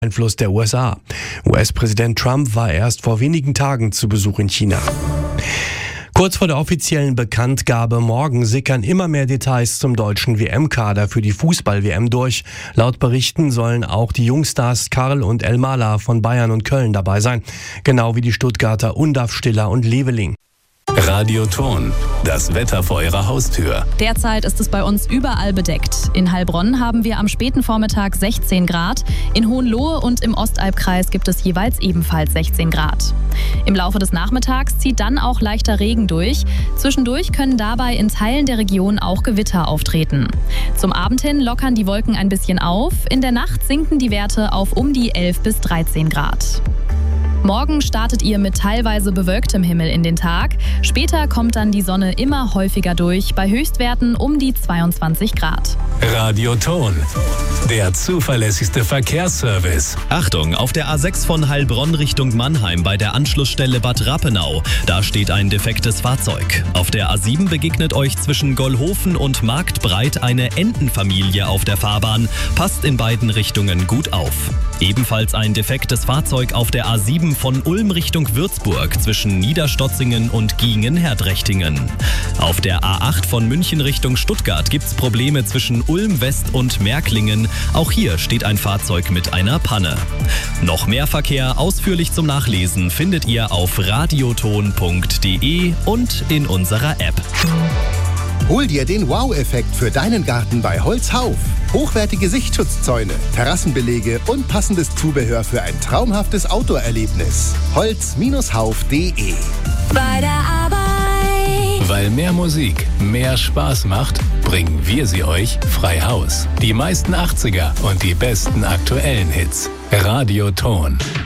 Einfluss der USA. US-Präsident Trump war erst vor wenigen Tagen zu Besuch in China. Kurz vor der offiziellen Bekanntgabe morgen sickern immer mehr Details zum deutschen WM-Kader für die Fußball-WM durch. Laut Berichten sollen auch die Jungstars Karl und Elmalah von Bayern und Köln dabei sein. Genau wie die Stuttgarter Undav, Stiller und Leveling. Radioton, das Wetter vor Ihrer Haustür. Derzeit ist es bei uns überall bedeckt. In Heilbronn haben wir am späten Vormittag 16 Grad. In Hohenlohe und im Ostalbkreis gibt es jeweils ebenfalls 16 Grad. Im Laufe des Nachmittags zieht dann auch leichter Regen durch. Zwischendurch können dabei in Teilen der Region auch Gewitter auftreten. Zum Abend hin lockern die Wolken ein bisschen auf. In der Nacht sinken die Werte auf um die 11 bis 13 Grad. Morgen startet ihr mit teilweise bewölktem Himmel in den Tag. Später kommt dann die Sonne immer häufiger durch, bei Höchstwerten um die 22 Grad. Radioton, der zuverlässigste Verkehrsservice. Achtung, auf der A6 von Heilbronn Richtung Mannheim bei der Anschlussstelle Bad Rappenau. Da steht ein defektes Fahrzeug. Auf der A7 begegnet euch zwischen Gollhofen und Marktbreit eine Entenfamilie auf der Fahrbahn. Passt in beiden Richtungen gut auf. Ebenfalls ein defektes Fahrzeug auf der A7 von Ulm Richtung Würzburg zwischen Niederstotzingen und Giengen-Herdrechtingen. Auf der A8 von München Richtung Stuttgart gibt's Probleme zwischen Ulm West und Märklingen. Auch hier steht ein Fahrzeug mit einer Panne. Noch mehr Verkehr ausführlich zum Nachlesen findet ihr auf radioton.de und in unserer App. Hol dir den Wow-Effekt für deinen Garten bei Holzhauf. Hochwertige Sichtschutzzäune, Terrassenbelege und passendes Zubehör für ein traumhaftes Outdoor-Erlebnis. Holz-hauf.de. Bei der Arbeit. Weil mehr Musik mehr Spaß macht, bringen wir sie euch frei Haus. Die meisten 80er und die besten aktuellen Hits. Radioton.